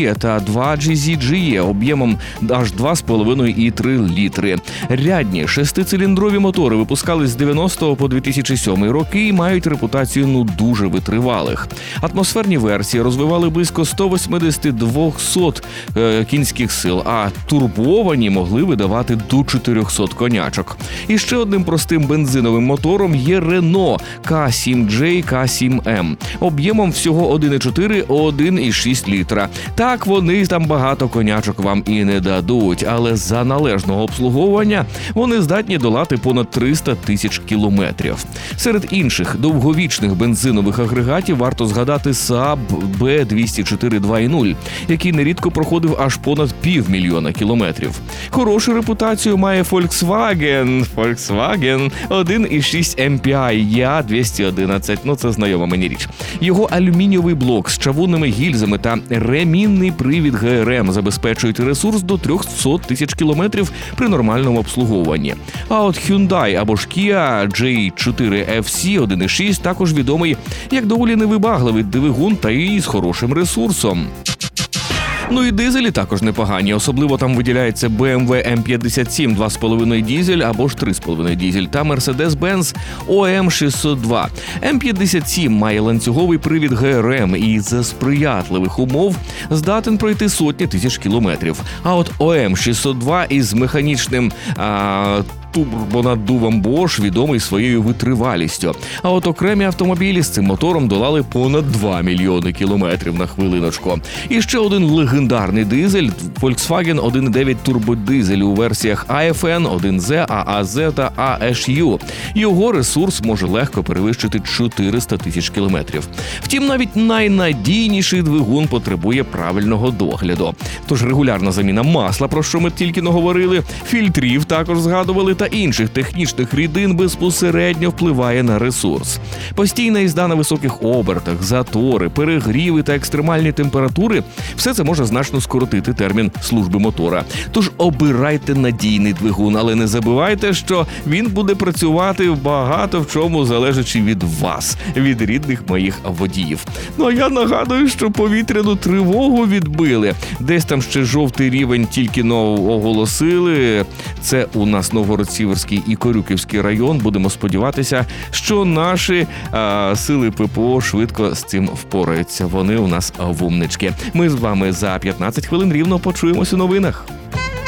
та 2 GZGE об'ємом аж 2,5 і 3 літри. Рядні шестициліндрові мотори випускались з 90 по 2007 роки і мають репутацію дуже витривалих. Атмосферні версії розвивали близько 180-200 кінських сил, а турбовані могли видавати до 400 конячок. І ще одним простим бензиновим мотором є Renault K7J, K7M об'ємом всього 1,4, 1,6 літра. Так, вони там багато конячок вам і не дадуть, але за належного обслуговування вони здатні долати понад 300 тисяч кілометрів. Серед інших довговічних бензинових агрегатів варто згадати Saab B204 2.0, який нерідко проходив аж понад 500 000 кілометрів. Хорошу репутацію має Volkswagen 1,6 MPI EA211, це знайома мені річ. Його алюмінієвий блок з чавунними гільзами та ремінний привід ГРМ забезпечують ресурс до 300 тисяч кілометрів при нормальному обслуговуванні. А от Hyundai або ж Kia J4FC 1.6 також відомий як доволі невибагливий двигун та і з хорошим ресурсом. І дизелі також непогані, особливо там виділяється BMW M57 2,5 дізель або ж 3,5 дізель та Mercedes-Benz OM602. M57 має ланцюговий привід ГРМ і за сприятливих умов здатен пройти сотні тисяч кілометрів. А от OM602 із механічним турбонаддувом Bosch відомий своєю витривалістю. А от окремі автомобілі з цим мотором долали понад 2 мільйони кілометрів на хвилиночку. І ще один легендарний дизель – Volkswagen 1.9 турбодизель у версіях AFN, 1Z, AAZ та AHU. Його ресурс може легко перевищити 400 тисяч кілометрів. Втім, навіть найнадійніший двигун потребує правильного догляду. Тож регулярна заміна масла, про що ми тільки наговорили, фільтрів також згадували, та інших технічних рідин безпосередньо впливає на ресурс. Постійна їзда на високих обертах, затори, перегріви та екстремальні температури – все це може значно скоротити термін служби мотора. Тож обирайте надійний двигун, але не забувайте, що він буде працювати багато в чому залежачи від вас, від рідних моїх водіїв. А я нагадую, що повітряну тривогу відбили. Десь там ще жовтий рівень тільки оголосили. Це у нас Новгород-Сіверський і Корюківський район. Будемо сподіватися, що наші сили ППО швидко з цим впораються. Вони у нас вумнички. Ми з вами за 15 хвилин рівно почуємось у новинах.